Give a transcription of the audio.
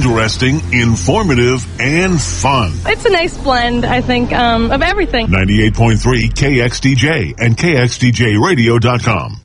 interesting, informative, and fun. It's a nice blend, I think, of everything. 98.3 KXDJ and KXDJRadio.com.